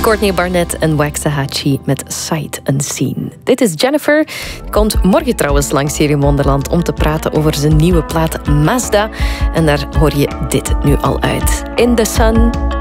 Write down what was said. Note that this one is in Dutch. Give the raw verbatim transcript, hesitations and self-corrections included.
Courtney Barnett en Waxahachie met Sight Unseen. Dit is Jennifer. Komt morgen trouwens langs hier in Wonderland om te praten over zijn nieuwe plaat Mazda. En daar hoor je dit nu al uit. In the Sun.